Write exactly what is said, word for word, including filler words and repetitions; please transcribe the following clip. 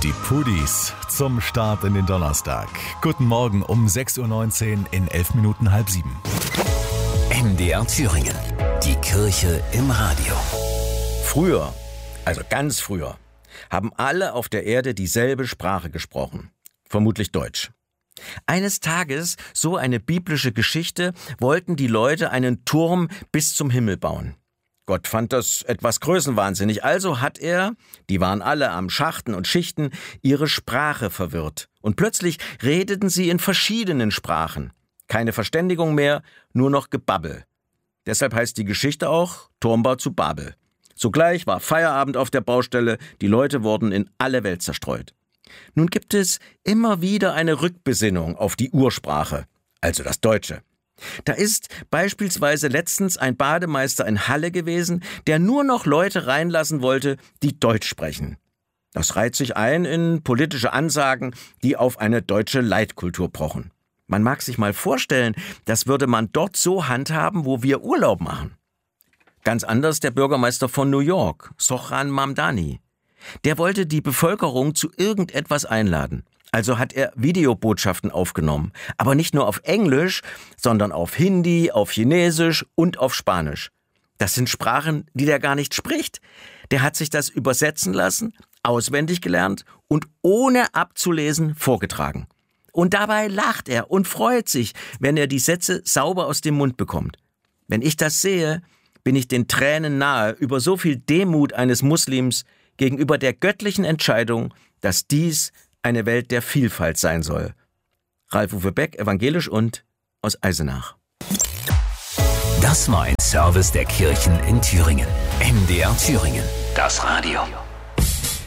Die Pudis zum Start in den Donnerstag. Guten Morgen um sechs Uhr neunzehn in elf Minuten halb sieben. M D R Thüringen. Die Kirche im Radio. Früher, also ganz früher, haben alle auf der Erde dieselbe Sprache gesprochen. Vermutlich Deutsch. Eines Tages, so eine biblische Geschichte, wollten die Leute einen Turm bis zum Himmel bauen. Gott fand das etwas größenwahnsinnig, also hat er, die waren alle am Schachten und Schichten, ihre Sprache verwirrt. Und plötzlich redeten sie in verschiedenen Sprachen. Keine Verständigung mehr, nur noch Gebabbel. Deshalb heißt die Geschichte auch Turmbau zu Babel. Sogleich war Feierabend auf der Baustelle, die Leute wurden in alle Welt zerstreut. Nun gibt es immer wieder eine Rückbesinnung auf die Ursprache, also das Deutsche. Da ist beispielsweise letztens ein Bademeister in Halle gewesen, der nur noch Leute reinlassen wollte, die Deutsch sprechen. Das reiht sich ein in politische Ansagen, die auf eine deutsche Leitkultur pochen. Man mag sich mal vorstellen, das würde man dort so handhaben, wo wir Urlaub machen. Ganz anders der Bürgermeister von New York, Zohran Mamdani. Der wollte die Bevölkerung zu irgendetwas einladen. Also hat er Videobotschaften aufgenommen. Aber nicht nur auf Englisch, sondern auf Hindi, auf Chinesisch und auf Spanisch. Das sind Sprachen, die der gar nicht spricht. Der hat sich das übersetzen lassen, auswendig gelernt und ohne abzulesen vorgetragen. Und dabei lacht er und freut sich, wenn er die Sätze sauber aus dem Mund bekommt. Wenn ich das sehe, bin ich den Tränen nahe über so viel Demut eines Muslims gegenüber der göttlichen Entscheidung, dass dies eine Welt der Vielfalt sein soll. Ralf-Uwe Beck, evangelisch und aus Eisenach. Das war ein Service der Kirchen in Thüringen. M D R Thüringen. Das Radio.